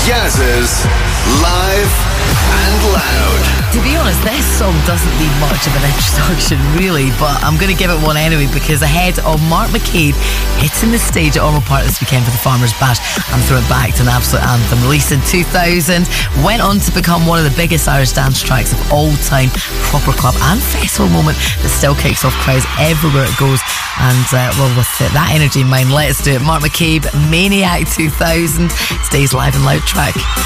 Yaz's Live and Loud. To be honest, this song doesn't need much of an introduction, really, but I'm going to give it one anyway, because ahead of Mark McCabe hitting the stage at Ormeau Park this weekend for the Farmers Bash and threw it back to an absolute anthem. Released in 2000, went on to become one of the biggest Irish dance tracks of all time, proper club and festival moment that still kicks off crowds everywhere it goes. And well, with that energy in mind, let's do it. Mark McCabe, Maniac 2000, today's Live and Loud track.